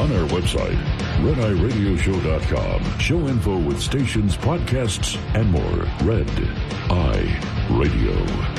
On our website, RedEyeRadioShow.com. Show info with stations, podcasts, and more. Red Eye Radio.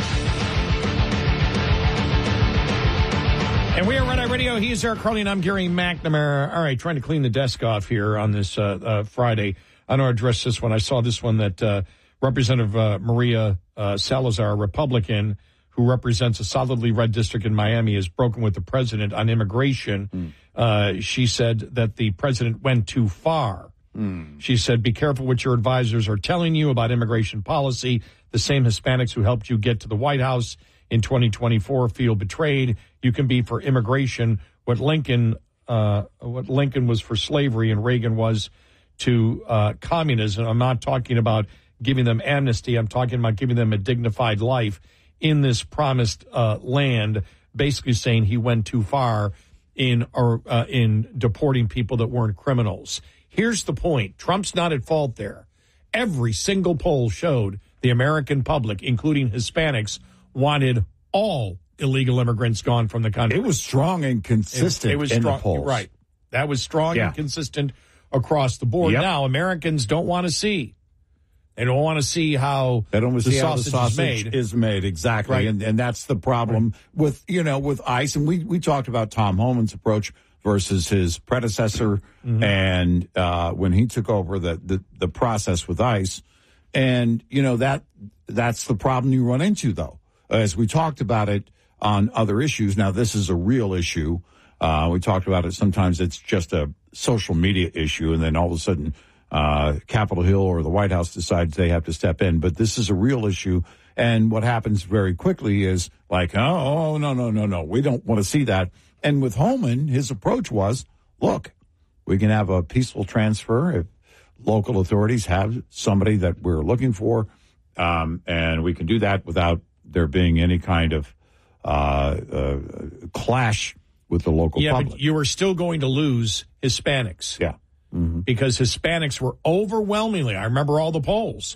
And we are Red Eye Radio. He's Eric Carly, and I'm Gary McNamara. All right, trying to clean the desk off here on this Friday. I know I addressed this one. I saw this one that Representative Maria Salazar, Republican, who represents a solidly red district in Miami, has broken with the president on immigration. She said that the president went too far. She said, be careful what your advisors are telling you about immigration policy. The same Hispanics who helped you get to the White House in 2024 feel betrayed. You can be for immigration what Lincoln was for slavery and Reagan was to communism. I'm not talking about giving them amnesty. I'm talking about giving them a dignified life in this promised land, basically saying he went too far in deporting people that weren't criminals. Here's the point. Trump's not at fault there. Every single poll showed the American public, including Hispanics, wanted all illegal immigrants gone from the country. It was strong and consistent it was in strong, the polls. Right. That was strong and consistent across the board. Yep. Now, Americans don't want to see. They don't want to see how the sausage is made. Exactly. Right. And that's the problem with ICE. And we talked about Tom Homan's approach versus his predecessor. And when he took over the process with ICE. And, that's the problem you run into, though. As we talked about it on other issues. Now, this is a real issue. We talked about it. Sometimes it's just a social media issue. And then all of a sudden, Capitol Hill or the White House decides they have to step in. But this is a real issue. And what happens very quickly is like, no. We don't want to see that. And with Homan, his approach was, look, we can have a peaceful transfer if local authorities have somebody that we're looking for. And we can do that without there being any kind of clash with the local public. But you are still going to lose Hispanics. Yeah. Mm-hmm. Because Hispanics were overwhelmingly, I remember all the polls,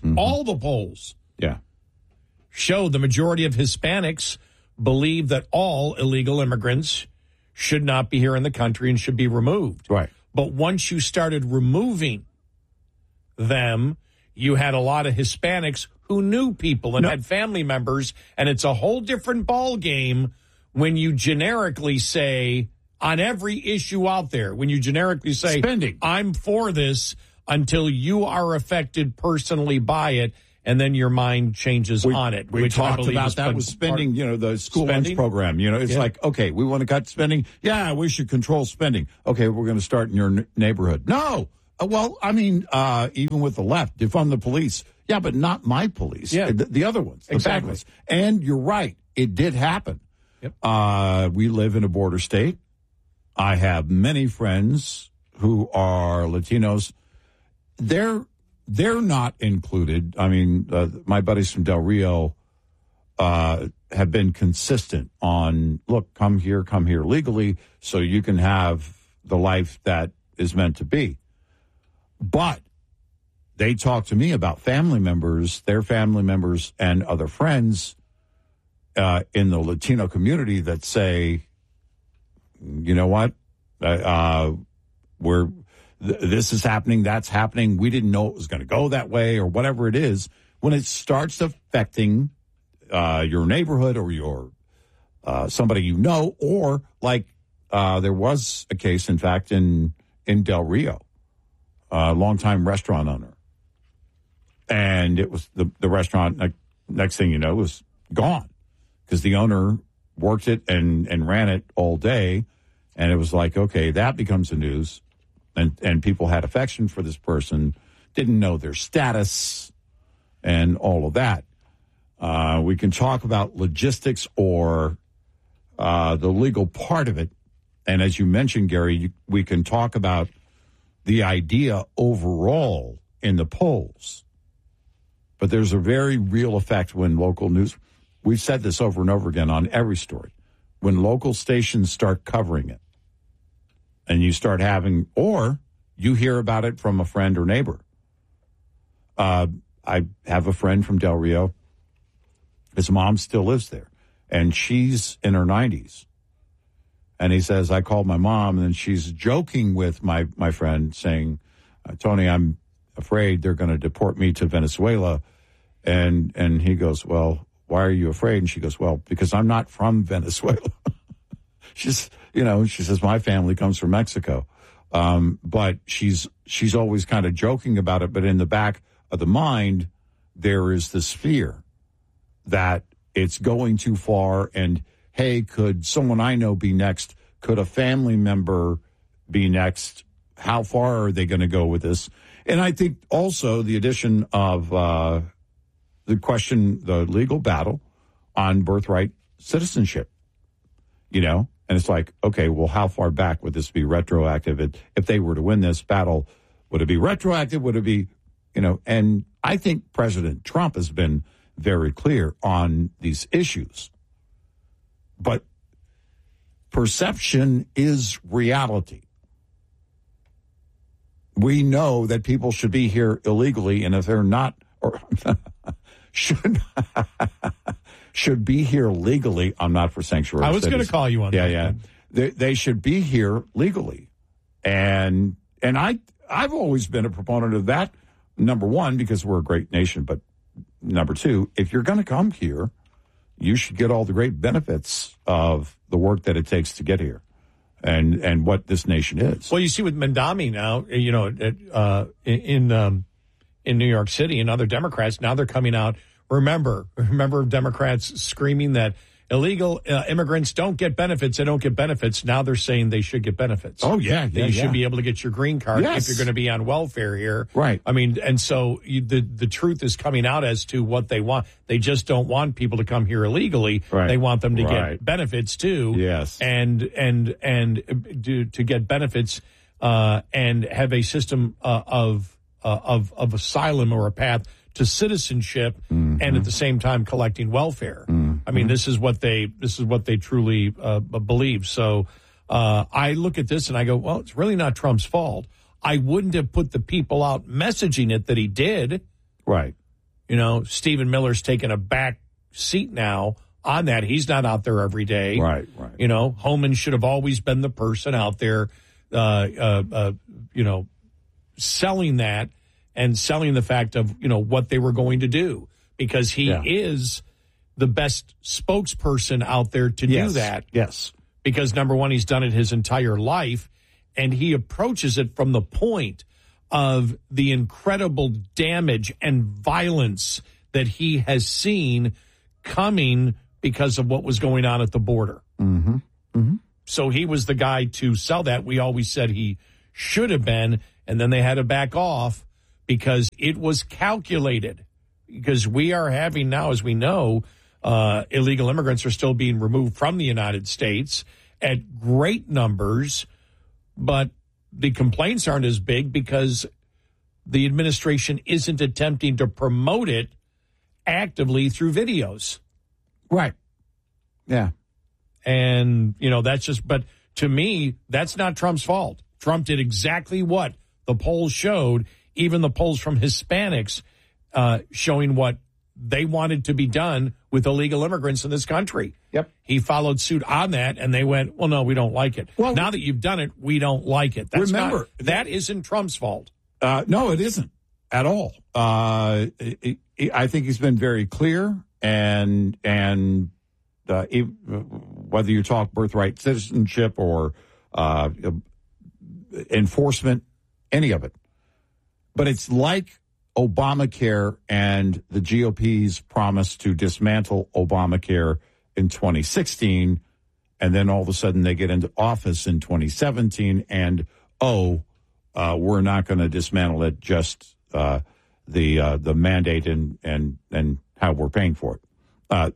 showed the majority of Hispanics believe that all illegal immigrants should not be here in the country and should be removed. Right. But once you started removing them, you had a lot of Hispanics who knew people and had family members, and it's a whole different ball game when you generically say, on every issue out there, when you generically say, spending, I'm for this until you are affected personally by it, and then your mind changes on it. We talked about that with spending, the school lunch program. It's like, okay, we want to cut spending. Yeah, we should control spending. Okay, we're going to start in your neighborhood. No. Well, I mean, even with the left, defund the police. Yeah, but not my police. Yeah. The other ones. The exactly. bad ones. And you're right. It did happen. Yep. We live in a border state. I have many friends who are Latinos. They're not included. I mean, my buddies from Del Rio have been consistent on, look, come here legally so you can have the life that is meant to be. But they talk to me about family members, their family members and other friends in the Latino community that say, you know what, this is happening, that's happening. We didn't know it was going to go that way or whatever it is. When it starts affecting your neighborhood or your somebody or like there was a case, in fact, in Del Rio, a longtime restaurant owner. And it was the restaurant, next thing you know, was gone because the owner worked it and ran it all day. And it was like, okay, that becomes the news. And people had affection for this person, didn't know their status and all of that. We can talk about logistics or the legal part of it. And as you mentioned, Gary, we can talk about the idea overall in the polls. But there's a very real effect when local news, we've said this over and over again on every story, when local stations start covering it and you start having, or you hear about it from a friend or neighbor. I have a friend from Del Rio. His mom still lives there, and she's in her 90s. And he says, I called my mom, and she's joking with my friend, saying, Tony, I'm afraid they're going to deport me to Venezuela. And he goes, well, why are you afraid? And she goes, well, because I'm not from Venezuela. She says, my family comes from Mexico. But she's always kind of joking about it. But in the back of the mind, there is this fear that it's going too far. And, hey, could someone I know be next? Could a family member be next? How far are they going to go with this? And I think also the addition of the legal battle on birthright citizenship, and it's like, okay, well, how far back would this be retroactive? If they were to win this battle, would it be retroactive? Would it be, and I think President Trump has been very clear on these issues. But perception is reality. We know that people should be here illegally, and if they're not, or should be here legally. I'm not for sanctuary. I was going to call you on that. Yeah. They should be here legally, and I've always been a proponent of that. Number one, because we're a great nation, but number two, if you're going to come here, you should get all the great benefits of the work that it takes to get here. And what this nation is. Well, you see with Mandami now, in New York City and other Democrats, now they're coming out. Remember Democrats screaming that illegal immigrants don't get benefits. They don't get benefits. Now they're saying they should get benefits. Oh, yeah. You should be able to get your green card if you're going to be on welfare here. Right. I mean, and so the truth is coming out as to what they want. They just don't want people to come here illegally. Right. They want them to get benefits too. Yes. And to get benefits and have a system of asylum or a path to citizenship, and at the same time collecting welfare. I mean, this is what they truly believe. So I look at this and I go, well, it's really not Trump's fault. I wouldn't have put the people out messaging it that he did. Right. Stephen Miller's taken a back seat now on that. He's not out there every day. Right. Homan should have always been the person out there, selling that. And selling the fact of, what they were going to do, because he is the best spokesperson out there to do that. Yes. Because, number one, he's done it his entire life, and he approaches it from the point of the incredible damage and violence that he has seen coming because of what was going on at the border. Mm-hmm. Mm-hmm. So he was the guy to sell that. We always said he should have been, and then they had to back off. Because it was calculated. Because we are having now, as we know, illegal immigrants are still being removed from the United States at great numbers, but the complaints aren't as big because the administration isn't attempting to promote it actively through videos. Right. Yeah. And, that's just, but to me, that's not Trump's fault. Trump did exactly what the polls showed. Even the polls from Hispanics showing what they wanted to be done with illegal immigrants in this country. Yep. He followed suit on that, and they went, well, no, we don't like it. Well, now that you've done it, we don't like it. That isn't Trump's fault. No, it isn't at all. I think he's been very clear, and whether you talk birthright citizenship or enforcement, any of it. But it's like Obamacare and the GOP's promise to dismantle Obamacare in 2016, and then all of a sudden they get into office in 2017, and we're not going to dismantle it, just the mandate and how we're paying for it.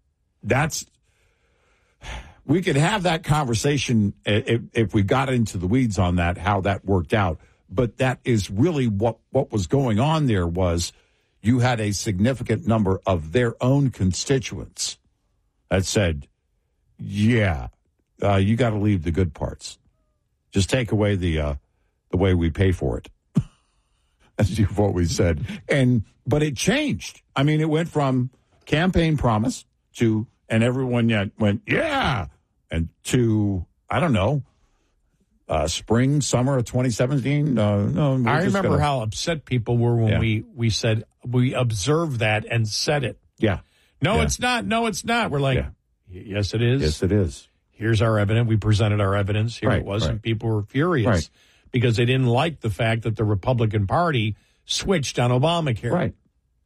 We could have that conversation if we got into the weeds on that, how that worked out. But that is really what was going on there. Was you had a significant number of their own constituents that said, you got to leave the good parts. Just take away the way we pay for it, as you've always said. But it changed. I mean, it went from campaign promise to, and everyone went, and to I don't know, spring, summer of 2017. No, I remember how upset people were when we said we observed that and said it. Yeah. No, it's not. No, it's not. We're like, yes, it is. Yes, it is. Here's our evidence. We presented our evidence. Here it was, and people were furious because they didn't like the fact that the Republican Party switched on Obamacare. Right.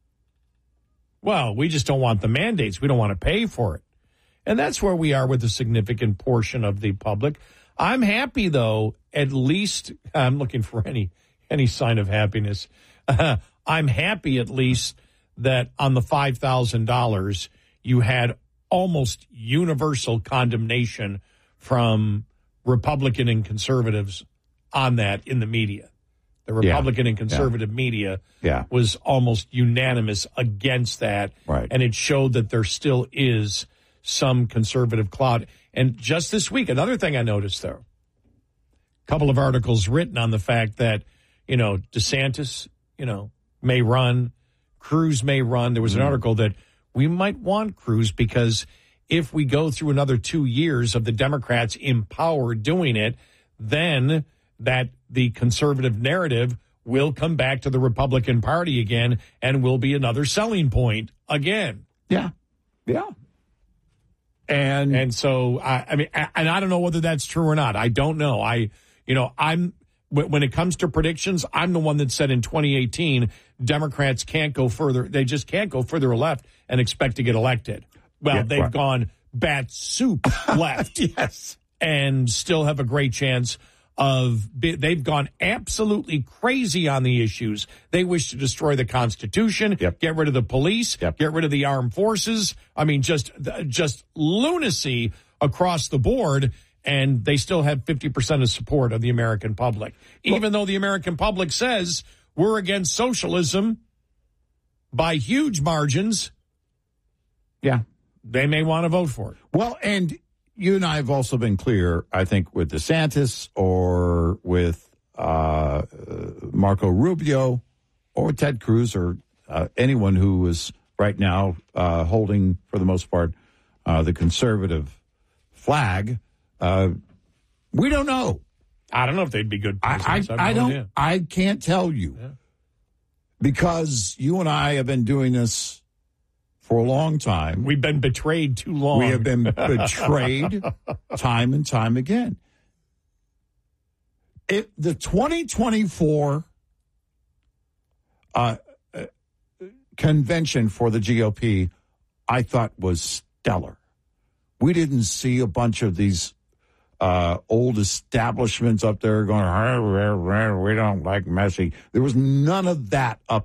Well, we just don't want the mandates. We don't want to pay for it. And that's where we are with a significant portion of the public. I'm happy, though, at least I'm looking for any sign of happiness. I'm happy at least that on the $5,000, you had almost universal condemnation from Republican and conservatives on that in the media. The Republican and conservative media was almost unanimous against that. Right. And it showed that there still is some conservative clout. And just this week, another thing I noticed, though, a couple of articles written on the fact that, DeSantis, may run, Cruz may run. There was an article that we might want Cruz because if we go through another 2 years of the Democrats in power doing it, then that the conservative narrative will come back to the Republican Party again and will be another selling point again. Yeah. Yeah. And so, I mean, and I don't know whether that's true or not. I don't know. When it comes to predictions, I'm the one that said in 2018, Democrats can't go further. They just can't go further left and expect to get elected. Well, they've gone bat soup left. Yes. And still have a great chance they've gone absolutely crazy on the issues. They wish to destroy the Constitution, get rid of the police, get rid of the armed forces. I mean, just lunacy across the board. And they still have 50% of support of the American public. Even though the American public says we're against socialism by huge margins. Yeah. They may want to vote for it. Well, and you and I have also been clear, I think, with DeSantis or with Marco Rubio or with Ted Cruz or anyone who is right now holding, for the most part, the conservative flag. We don't know. I don't know if they'd be good presidents. I can't tell you because you and I have been doing this for a long time. We've been betrayed too long. We have been betrayed time and time again. The 2024 convention for the GOP, I thought was stellar. We didn't see a bunch of these old establishments up there going, we don't like messy. There was none of that up